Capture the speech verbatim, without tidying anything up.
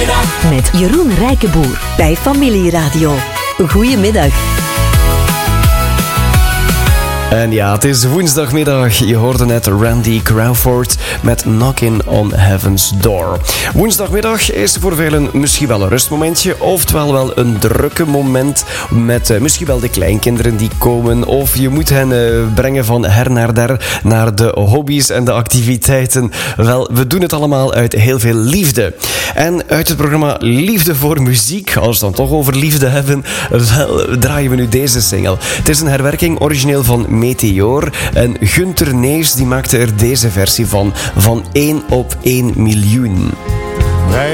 Woensdagmiddag met Jeroen Rijkenboer bij Familieradio. Goedemiddag. En ja, het is woensdagmiddag. Je hoorde net Randy Crawford met Knockin' on Heaven's Door. Woensdagmiddag is voor velen misschien wel een rustmomentje, oftewel wel een drukke moment met uh, misschien wel de kleinkinderen die komen, of je moet hen uh, brengen van her naar der naar de hobby's en de activiteiten. Wel, we doen het allemaal uit heel veel liefde. En uit het programma Liefde voor Muziek, als we het dan toch over liefde hebben, wel, draaien we nu deze single. Het is een herwerking origineel van Meteor. En Gunther Nees die maakte er deze versie van, van één op één miljoen.